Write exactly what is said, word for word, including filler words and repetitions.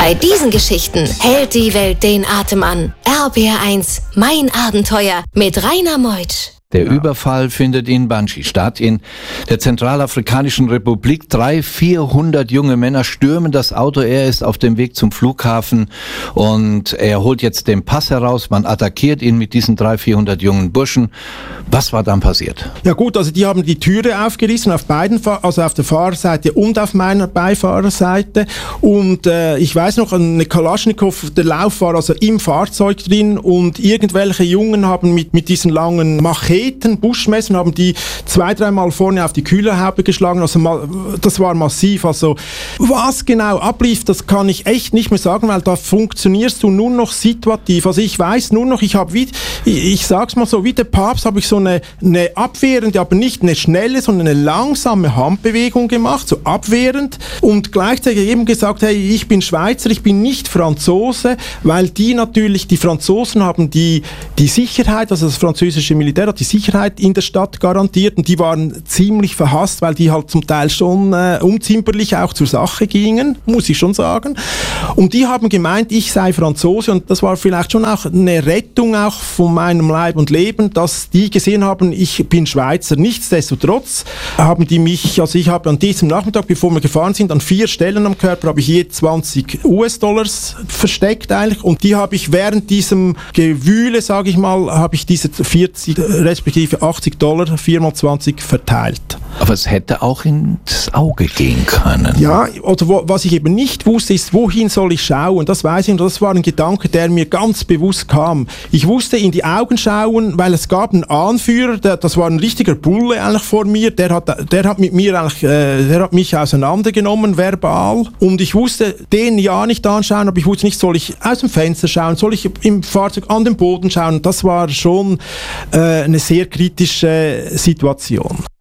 Bei diesen Geschichten hält die Welt den Atem an. R B R eins, mein Abenteuer mit Rainer Meutsch. Der Überfall findet in Bangi statt, in der Zentralafrikanischen Republik. Drei, vierhundert junge Männer stürmen das Auto. Er ist auf dem Weg zum Flughafen und er holt jetzt den Pass heraus. Man attackiert ihn mit diesen drei, vierhundert jungen Burschen. Was war dann passiert? Ja gut, also die haben die Türe aufgerissen auf beiden, also auf der Fahrerseite und auf meiner Beifahrerseite. Und äh, ich weiß noch, eine Kalaschnikow, der Lauf war also im Fahrzeug drin und irgendwelche Jungen haben mit, mit diesen langen Macheten, Buschmessern, haben die zwei, dreimal vorne auf die Kühlerhaube geschlagen. Also mal, das war massiv. Also was genau ablief, das kann ich echt nicht mehr sagen, weil da funktionierst du nur noch situativ. Also ich weiß nur noch, ich habe wie, ich, ich sag's mal so, wie der Papst habe ich so eine, eine abwehrende, aber nicht eine schnelle, sondern eine langsame Handbewegung gemacht, so abwehrend und gleichzeitig eben gesagt, hey, ich bin Schweizer, ich bin nicht Franzose, weil die natürlich, die Franzosen haben die, die Sicherheit, also das französische Militär hat die Sicherheit in der Stadt garantiert und die waren ziemlich verhasst, weil die halt zum Teil schon äh, unzimperlich auch zur Sache gingen, muss ich schon sagen. Und die haben gemeint, ich sei Franzose und das war vielleicht schon auch eine Rettung auch von meinem Leib und Leben, dass die gesehen haben, ich bin Schweizer. Nichtsdestotrotz haben die mich, also ich habe an diesem Nachmittag, bevor wir gefahren sind, an vier Stellen am Körper habe ich je zwanzig US-Dollars versteckt eigentlich und die habe ich während diesem Gewühle, sage ich mal, habe ich diese vierzig respektive achtzig Dollar, vier mal zwanzig verteilt. Aber es hätte auch ins Auge gehen können. Ja, oder wo, was ich eben nicht wusste, ist, wohin soll ich schauen? Das weiß ich und das war ein Gedanke, der mir ganz bewusst kam. Ich wusste in die Augen schauen, weil es gab einen Anführer, der, das war ein richtiger Bulle eigentlich vor mir, der hat, der hat mit mir eigentlich, äh, der hat mich auseinandergenommen, verbal. Und ich wusste, den ja nicht anschauen, aber ich wusste nicht, soll ich aus dem Fenster schauen, soll ich im Fahrzeug an den Boden schauen? Das war schon äh, eine sehr kritische Situation.